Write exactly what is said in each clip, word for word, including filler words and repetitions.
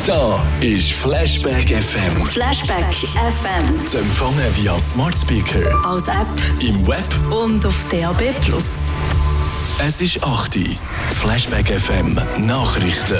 Da ist Flashback F M. Flashback F M. Zu empfangen via Smart Speaker, Als App im Web und auf D A B plus. Es ist acht Uhr. Flashback F M Nachrichten.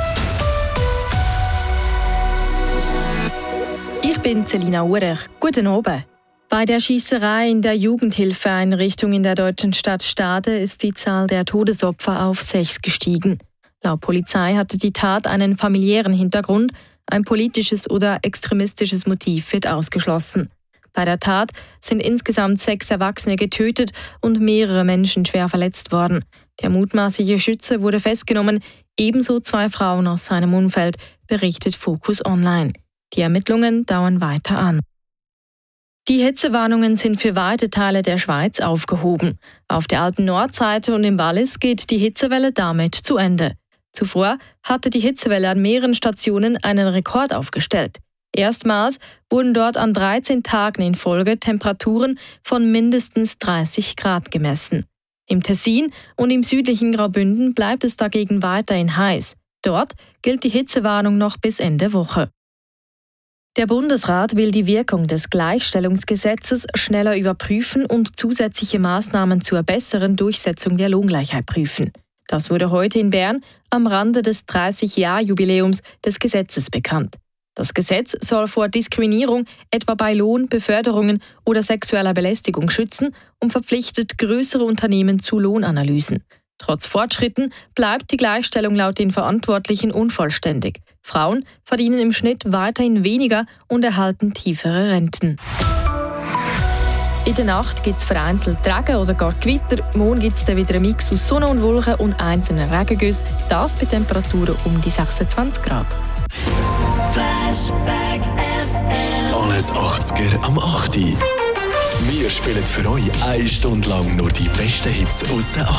Ich bin Selina Urech. Guten Abend. Bei der Schiesserei in der Jugendhilfeeinrichtung in der deutschen Stadt Stade ist die Zahl der Todesopfer auf sechs gestiegen. Laut Polizei hatte die Tat einen familiären Hintergrund, ein politisches oder extremistisches Motiv wird ausgeschlossen. Bei der Tat sind insgesamt sechs Erwachsene getötet und mehrere Menschen schwer verletzt worden. Der mutmaßliche Schütze wurde festgenommen, ebenso zwei Frauen aus seinem Umfeld, berichtet Focus Online. Die Ermittlungen dauern weiter an. Die Hitzewarnungen sind für weite Teile der Schweiz aufgehoben. Auf der alten Nordseite und im Wallis geht die Hitzewelle damit zu Ende. Zuvor hatte die Hitzewelle an mehreren Stationen einen Rekord aufgestellt. Erstmals wurden dort an dreizehn Tagen in Folge Temperaturen von mindestens dreißig Grad gemessen. Im Tessin und im südlichen Graubünden bleibt es dagegen weiterhin heiß. Dort gilt die Hitzewarnung noch bis Ende Woche. Der Bundesrat will die Wirkung des Gleichstellungsgesetzes schneller überprüfen und zusätzliche Maßnahmen zur besseren Durchsetzung der Lohngleichheit prüfen. Das wurde heute in Bern am Rande des dreißig-Jahr-Jubiläums des Gesetzes bekannt. Das Gesetz soll vor Diskriminierung etwa bei Lohn, Beförderungen oder sexueller Belästigung schützen und verpflichtet größere Unternehmen zu Lohnanalysen. Trotz Fortschritten bleibt die Gleichstellung laut den Verantwortlichen unvollständig. Frauen verdienen im Schnitt weiterhin weniger und erhalten tiefere Renten. In der Nacht gibt es vereinzelt Regen oder gar Gewitter. Morgen gibt es dann wieder einen Mix aus Sonne und Wolken und einzelnen Regengüssen. Das bei Temperaturen um die sechsundzwanzig Grad. Flashback F M. Alles achtziger am acht Uhr. Wir spielen für euch eine Stunde lang nur die besten Hits aus den